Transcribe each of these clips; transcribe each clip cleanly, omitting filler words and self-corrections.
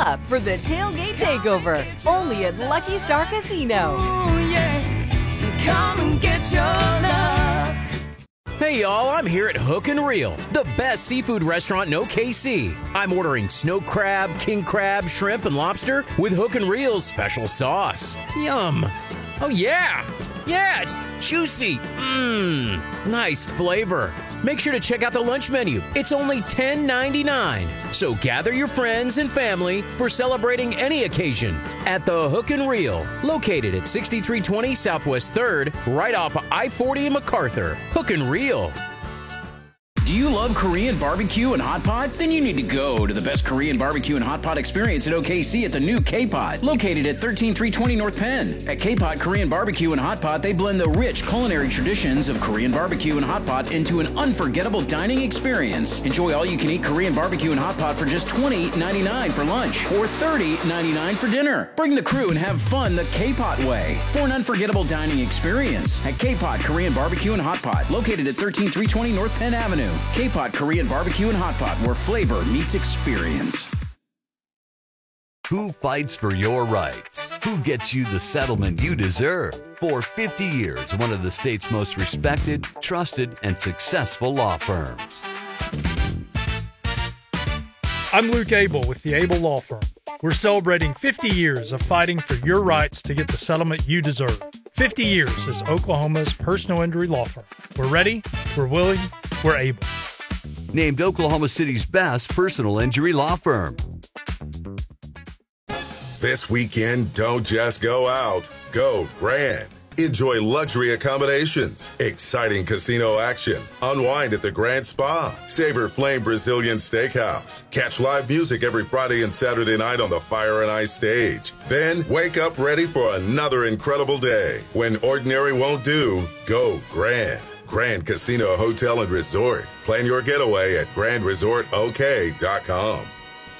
up for the Tailgate Takeover, only at Lucky Star Casino. Ooh, yeah. Come and get your luck. Hey y'all, I'm here at Hook and Reel, the best seafood restaurant in OKC. I'm ordering snow crab, king crab, shrimp, and lobster with Hook and Reel's special sauce. Yum. Oh yeah. Yeah, it's juicy. Mmm. Nice flavor. Make sure to check out the lunch menu. It's only $10.99. So gather your friends and family for celebrating any occasion at the Hook and Reel, located at 6320 Southwest 3rd, right off of I-40 in MacArthur. Hook and Reel. Do you love Korean barbecue and hot pot? Then you need to go to the best Korean barbecue and hot pot experience at OKC at the new K-Pot, located at 13320 North Penn. At K-Pot Korean Barbecue and Hot Pot, they blend the rich culinary traditions of Korean barbecue and hot pot into an unforgettable dining experience. Enjoy all-you-can-eat Korean barbecue and hot pot for just $20.99 for lunch or $30.99 for dinner. Bring the crew and have fun the K-Pot way for an unforgettable dining experience at K-Pot Korean Barbecue and Hot Pot, located at 13320 North Penn Avenue. K-Pot Korean Barbecue and Hot Pot, where flavor meets experience. Who fights for your rights? Who gets you the settlement you deserve? For 50 years, one of the state's most respected, trusted, and successful law firms. I'm Luke Abel with the Abel Law Firm. We're celebrating 50 years of fighting for your rights to get the settlement you deserve. 50 years as Oklahoma's personal injury law firm. We're ready, we're willing, we're able. Named Oklahoma City's best personal injury law firm. This weekend, don't just go out, go grand. Enjoy luxury accommodations, exciting casino action, unwind at the Grand Spa, savor Flame Brazilian Steakhouse, catch live music every Friday and Saturday night on the Fire and Ice stage. Then wake up ready for another incredible day. When ordinary won't do, go grand. Grand Casino Hotel and Resort. Plan your getaway at grandresortok.com.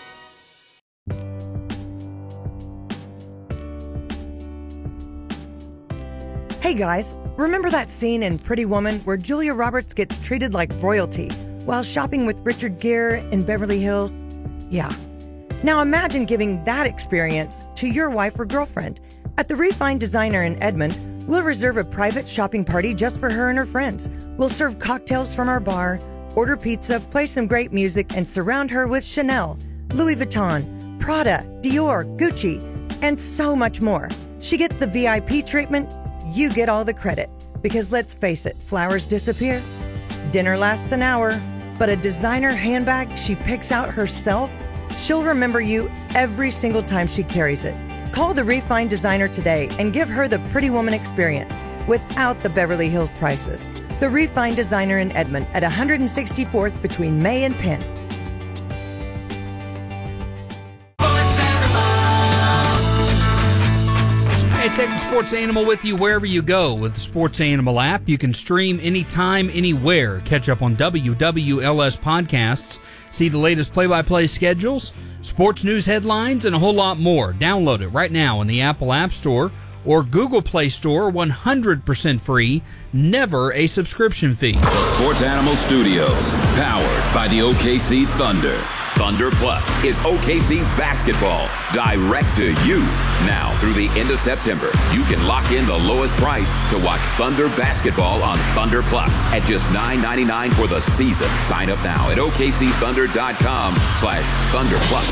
Hey guys, remember that scene in Pretty Woman where Julia Roberts gets treated like royalty while shopping with Richard Gere in Beverly Hills? Yeah. Now imagine giving that experience to your wife or girlfriend. At the Refined Designer in Edmond, we'll reserve a private shopping party just for her and her friends. We'll serve cocktails from our bar, order pizza, play some great music, and surround her with Chanel, Louis Vuitton, Prada, Dior, Gucci, and so much more. She gets the VIP treatment. You get all the credit. Because let's face it, flowers disappear. Dinner lasts an hour. But a designer handbag she picks out herself, she'll remember you every single time she carries it. Call the Refined Designer today and give her the Pretty Woman experience without the Beverly Hills prices. The Refined Designer in Edmond at 164th between May and Penn. Hey, take the Sports Animal with you wherever you go. With the Sports Animal app, you can stream anytime, anywhere. Catch up on WWLS podcasts, see the latest play-by-play schedules, sports news headlines, and a whole lot more. Download it right now in the Apple App Store or Google Play Store, 100% free, never a subscription fee. The Sports Animal Studios, powered by the OKC Thunder. Thunder Plus is OKC basketball direct to you. Now through the end of September, you can lock in the lowest price to watch Thunder basketball on Thunder Plus at just $9.99 for the season. Sign up now at OKCThunder.com/Thunder Plus.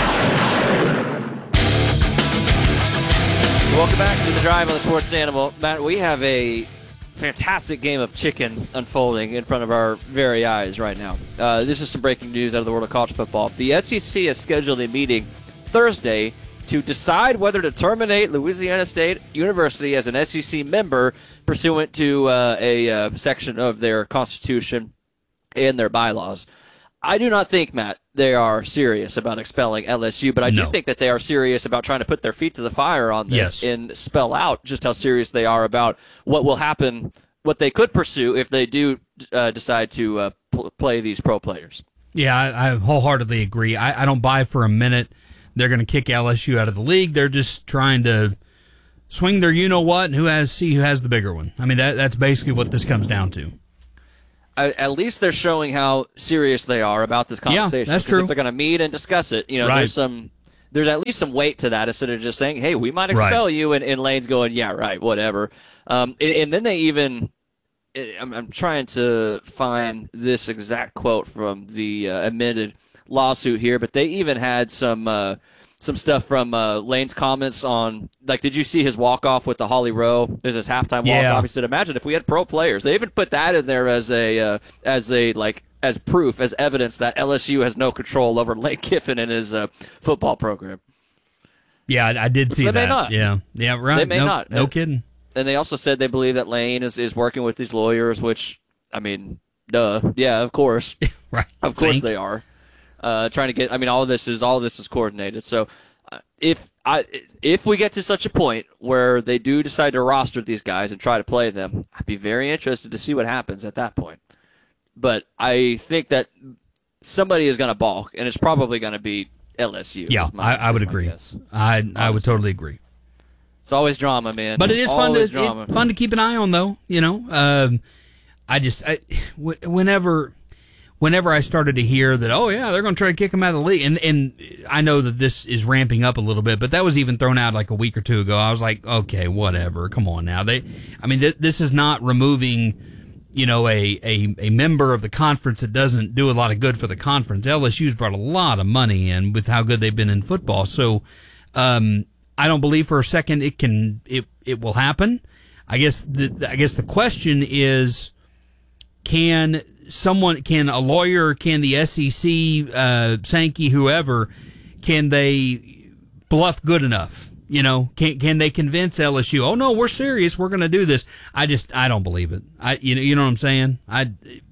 Welcome back to the Drive on the Sports Animal. Matt, we have a fantastic game of chicken unfolding in front of our very eyes right now. This is some breaking news out of the world of college football. The SEC has scheduled a meeting Thursday to decide whether to terminate Louisiana State University as an SEC member pursuant to a section of their constitution and their bylaws. I do not think, Matt, they are serious about expelling LSU, but I do think that they are serious about trying to put their feet to the fire on this and spell out just how serious they are about what will happen, what they could pursue if they do decide to play these pro players. Yeah, I wholeheartedly agree. I don't buy for a minute they're going to kick LSU out of the league. They're just trying to swing their you-know-what and see who has the bigger one. I mean, that's basically what this comes down to. At least they're showing how serious they are about this conversation. Yeah, that's true. If they're going to meet and discuss it, there's some there's at least some weight to that instead of just saying, hey, we might expel you, and Lane's going, yeah, right, whatever. And then they even, I'm trying to find this exact quote from the amended lawsuit here, but they even had some stuff from Lane's comments on, like, did you see his walk-off with the Holly Rowe? There's his halftime walk-off. He said, imagine if we had pro players. They even put that in there as proof, as evidence that LSU has no control over Lane Kiffin and his football program. Yeah, I did see that. They may not. Yeah, right. They may not. No kidding. And they also said they believe that Lane is working with these lawyers, which, I mean, duh. Yeah, of course. Right. Of course they are. Trying to get, I mean, all of this is coordinated. So if we get to such a point where they do decide to roster these guys and try to play them, I'd be very interested to see what happens at that point. But I think that somebody is going to balk, and it's probably going to be LSU. Yeah, I would agree. I would totally agree. It's always drama, man. But it is fun to keep an eye on, though. You know, whenever I started to hear that, oh yeah, they're going to try to kick him out of the league, and I know that this is ramping up a little bit, but that was even thrown out like a week or two ago. I was like, okay, whatever, come on now. This is not removing, you know, a member of the conference that doesn't do a lot of good for the conference. LSU's brought a lot of money in with how good they've been in football, so I don't believe for a second it will happen. I guess the question is, can a lawyer, can the SEC, Sankey, whoever, can they bluff good enough? You know, can they convince LSU? Oh no, we're serious. We're going to do this. I don't believe it. You know what I'm saying? I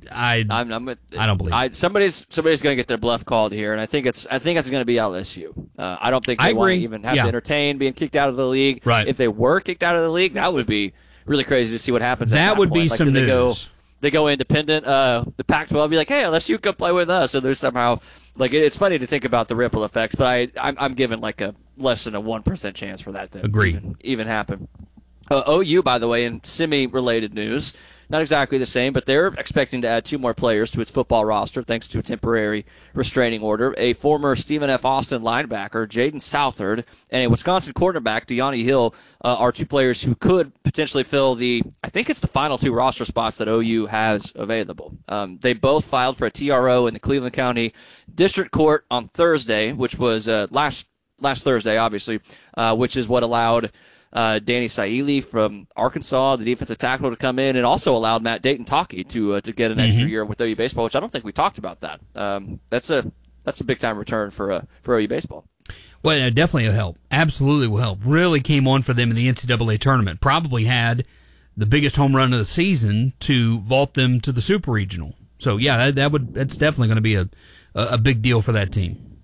don't believe it. Somebody's going to get their bluff called here, and I think it's going to be LSU. I don't think they want to even have to entertain being kicked out of the league. Right. If they were kicked out of the league, that would be really crazy to see what happens. That would be some news. They go independent. The Pac-12 will be like, hey, LSU come play with us. And there's somehow, like, it's funny to think about the ripple effects, but I'm given like a less than a 1% chance for that to even happen. OU, by the way, in semi-related news, not exactly the same, but they're expecting to add 2 more players to its football roster thanks to a temporary restraining order. A former Stephen F. Austin linebacker, Jaden Southard, and a Wisconsin quarterback, De'Ani Hill, are 2 players who could potentially fill I think it's the final 2 roster spots that OU has available. They both filed for a TRO in the Cleveland County District Court on Thursday, which was last Thursday, obviously, which is what allowed Danny Saili from Arkansas, the defensive tackle, to come in, and also allowed Matt Dayton-Taki to get an extra year with OU baseball, which I don't think we talked about that. That's a big time return for OU baseball. Well, it definitely will help. Absolutely will help. Really came on for them in the NCAA tournament. Probably had the biggest home run of the season to vault them to the Super Regional. So yeah, that's definitely going to be a big deal for that team.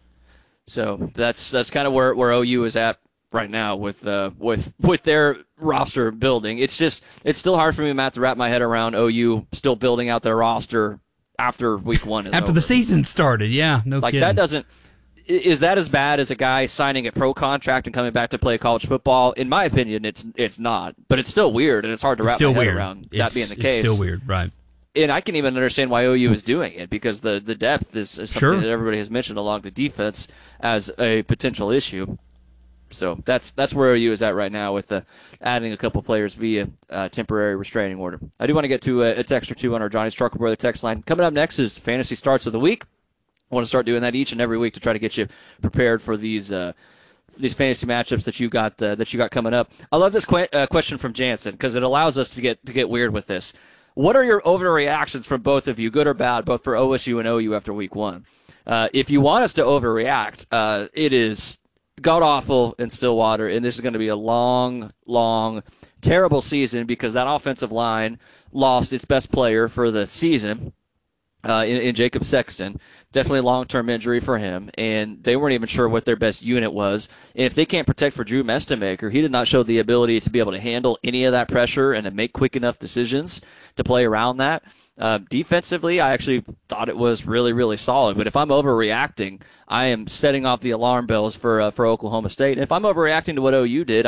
So that's kind of where OU is at right now with their roster building. It's still hard for me, Matt, to wrap my head around OU still building out their roster after week 1 is after over. The season started. Yeah, no like kidding. That doesn't. Is that as bad as a guy signing a pro contract and coming back to play college football? In my opinion, it's not. But it's still weird, and it's hard to wrap my head around that being the case. It's still weird, right? And I can even understand why OU is doing it, because the depth is something that everybody has mentioned along the defense as a potential issue. So that's where OU is at right now with adding a couple players via temporary restraining order. I do want to get to a text or two on our Johnny's Trucker Brother text line. Coming up next is Fantasy Starts of the Week. I want to start doing that each and every week to try to get you prepared for these fantasy matchups that you got coming up. I love this question from Jansen because it allows us to get weird with this. What are your overreactions from both of you, good or bad, both for OSU and OU after week 1? If you want us to overreact, it is god-awful in Stillwater, and this is going to be a long, long, terrible season because that offensive line lost its best player for the season in Jacob Sexton. Definitely a long-term injury for him, and they weren't even sure what their best unit was. And if they can't protect for Drew Mestemaker, he did not show the ability to be able to handle any of that pressure and to make quick enough decisions to play around that. Defensively, I actually thought it was really, really solid. But if I'm overreacting, I am setting off the alarm bells for Oklahoma State. And if I'm overreacting to what OU did, I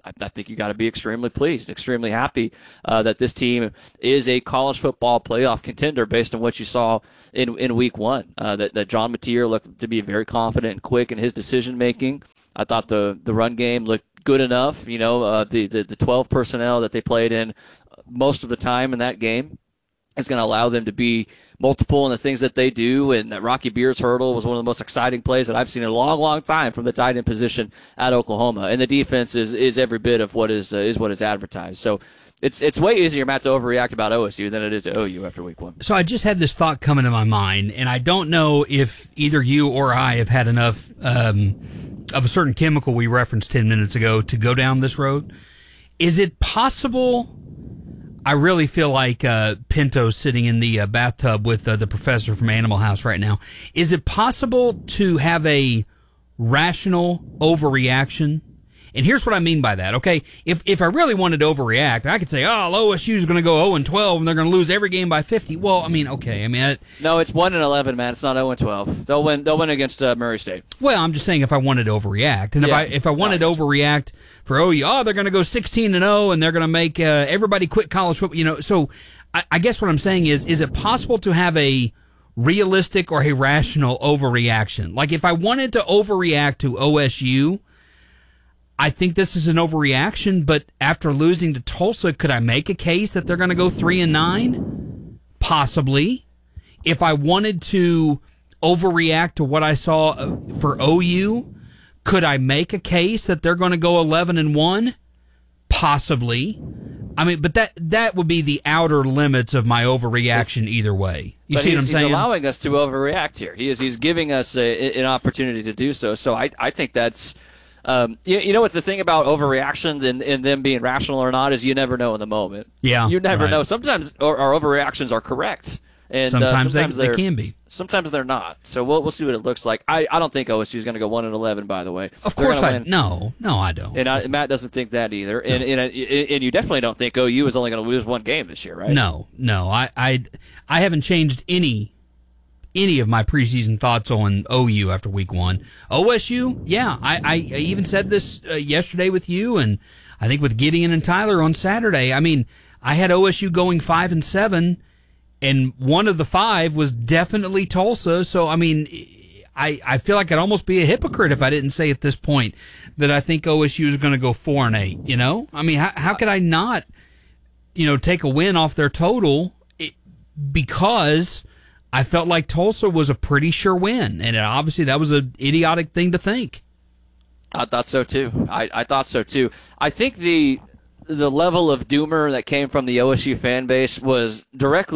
I think you got to be extremely pleased, extremely happy that this team is a college football playoff contender based on what you saw in week one. That John Mateer looked to be very confident and quick in his decision making. I thought the run game looked good enough. The 12 personnel that they played in most of the time in that game is going to allow them to be multiple in the things that they do, and that Rocky Beers hurdle was one of the most exciting plays that I've seen in a long, long time from the tight end position at Oklahoma. And the defense is every bit of what is advertised. So it's way easier, Matt, to overreact about OSU than it is to OU after week one. So I just had this thought come into my mind, and I don't know if either you or I have had enough of a certain chemical we referenced 10 minutes ago to go down this road. Is it possible? I really feel like Pinto sitting in the bathtub with the professor from Animal House right now. Is it possible to have a rational overreaction? And here's what I mean by that, okay? If I really wanted to overreact, I could say, OSU is going to go 0-12 and they're going to lose every game by 50. Well, I mean, okay. No, it's 1-11, man. It's not 0-12. They'll win against Murray State. Well, I'm just saying if I wanted to overreact. And if I wanted to overreact for OU, they're going to go 16-0 and they're going to make everybody quit college football. So I guess what I'm saying is it possible to have a realistic or a rational overreaction? Like if I wanted to overreact to OSU, I think this is an overreaction, but after losing to Tulsa, could I make a case that they're going to go 3-9? Possibly. If I wanted to overreact to what I saw for OU, could I make a case that they're going to go 11-1? Possibly. I mean, but that would be the outer limits of my overreaction either way. You see what I'm saying? He's allowing us to overreact here. He's giving us an opportunity to do so. So I think that's... you know what the thing about overreactions and them being rational or not is you never know in the moment. Yeah, you never know. Sometimes our overreactions are correct, and sometimes they can be. Sometimes they're not. So we'll see what it looks like. I don't think OSU is going to go 1-11. By the way, of course no, I don't. And Matt doesn't think that either. No. And you definitely don't think OU is only going to lose one game this year, right? No. I haven't changed any of my preseason thoughts on OU after week one. OSU, yeah, I even said this yesterday with you, and I think with Gideon and Tyler on Saturday. I mean, I had OSU going 5-7, and one of the 5 was definitely Tulsa. So, I mean, I feel like I'd almost be a hypocrite if I didn't say at this point that I think OSU is going to go 4-8. You know, I mean, how could I not, take a win off their total because I felt like Tulsa was a pretty sure win, and obviously that was an idiotic thing to think. I thought so too. I thought so too. I think the level of doomer that came from the OSU fan base was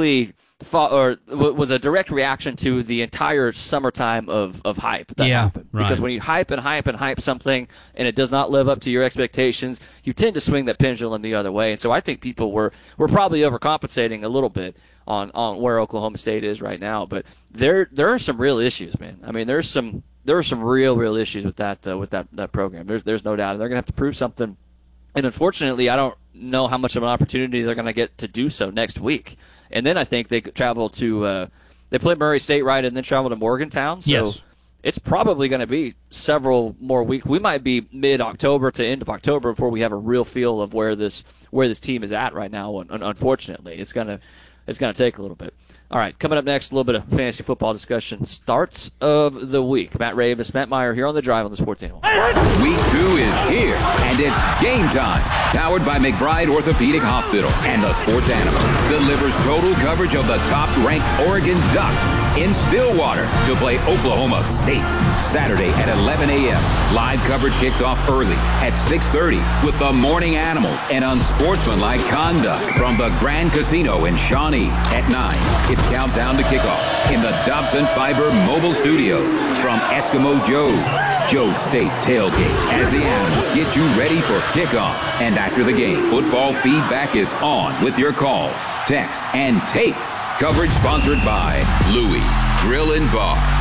was a direct reaction to the entire summertime of hype that happened. Right. Because when you hype and hype and hype something and it does not live up to your expectations, you tend to swing that pendulum the other way. And so I think people were probably overcompensating a little bit on where Oklahoma State is right now, but there are some real issues, man. I mean, there are some real issues with that program. There's no doubt, and they're gonna have to prove something. And unfortunately, I don't know how much of an opportunity they're gonna get to do so next week. And then I think they could travel to they play Murray State, right, and then travel to Morgantown. So yes. It's probably going to be several more weeks. We might be mid-October to end of October before we have a real feel of where this team is at right now. Unfortunately, it's gonna take a little bit. All right, coming up next, a little bit of fantasy football discussion. Starts of the week. Matt Ravis, Matt Meyer here on The Drive on the Sports Animal. Week 2 is here, and it's game time. Powered by McBride Orthopedic Hospital and the Sports Animal. Delivers total coverage of the top-ranked Oregon Ducks in Stillwater to play Oklahoma State. Saturday at 11 a.m. Live coverage kicks off early at 6:30 with the Morning Animals and unsportsmanlike conduct from the Grand Casino in Shawnee at 9. It's countdown to kickoff in the Dobson Fiber Mobile Studios from Eskimo Joe's State Tailgate as the Animals get you ready for kickoff. And after the game, football feedback is on with your calls, text, and takes. Coverage sponsored by Louie's Grill and Bar.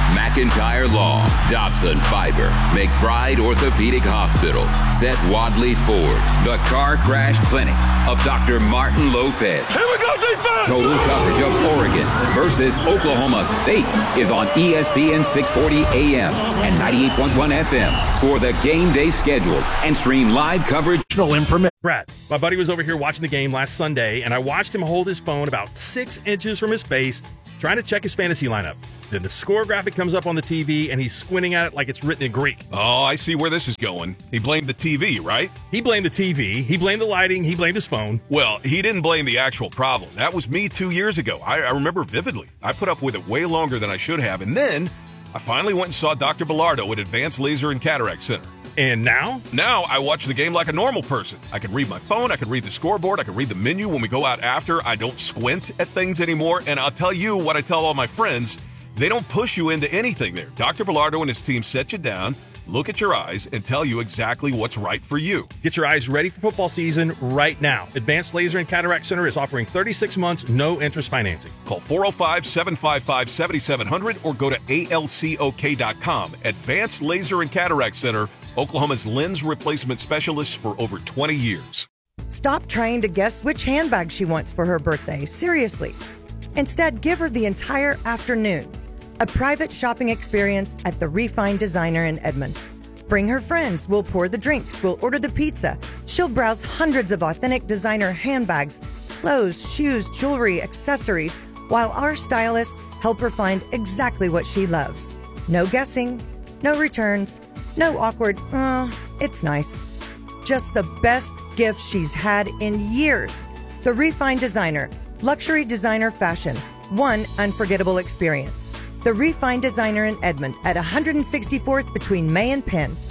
McIntyre Law, Dobson Fiber, McBride Orthopedic Hospital, Seth Wadley Ford, the Car Crash Clinic of Dr. Martin Lopez. Here we go, defense! Total coverage of Oregon versus Oklahoma State is on ESPN 640 AM and 98.1 FM. Score the game day schedule and stream live coverage. Brad, my buddy was over here watching the game last Sunday, and I watched him hold his phone about 6 inches from his face, trying to check his fantasy lineup. Then the score graphic comes up on the TV, and he's squinting at it like it's written in Greek. Oh, I see where this is going. He blamed the TV, right? He blamed the TV, he blamed the lighting, he blamed his phone. Well, he didn't blame the actual problem. That was me 2 years ago. I remember vividly. I put up with it way longer than I should have, and then I finally went and saw Dr. Bilardo at Advanced Laser and Cataract Center. And now? Now I watch the game like a normal person. I can read my phone, I can read the scoreboard, I can read the menu when we go out after. I don't squint at things anymore, and I'll tell you what I tell all my friends. They don't push you into anything there. Dr. Bilardo and his team set you down, look at your eyes, and tell you exactly what's right for you. Get your eyes ready for football season right now. Advanced Laser and Cataract Center is offering 36 months, no interest financing. Call 405-755-7700 or go to alcok.com. Advanced Laser and Cataract Center, Oklahoma's lens replacement specialist for over 20 years. Stop trying to guess which handbag she wants for her birthday. Seriously. Instead, give her the entire afternoon. A private shopping experience at the Refined Designer in Edmond. Bring her friends. We'll pour the drinks. We'll order the pizza. She'll browse hundreds of authentic designer handbags, clothes, shoes, jewelry, accessories, while our stylists help her find exactly what she loves. No guessing, no returns, no awkward, it's nice. Just the best gift she's had in years. The Refined Designer, luxury designer fashion, one unforgettable experience. The Refined Designer in Edmond at 164th between May and Penn.